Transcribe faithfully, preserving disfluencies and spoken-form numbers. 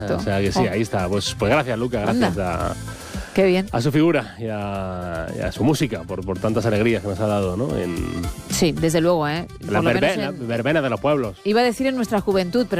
O sea que sí, oh. ahí está. Pues, pues gracias, Luca, gracias a, Qué bien. a su figura y a, y a su música por, por tantas alegrías que nos ha dado, ¿no? En sí, desde luego, ¿eh? La, verbe, en... la verbena de los pueblos. Iba a decir en nuestra juventud, pero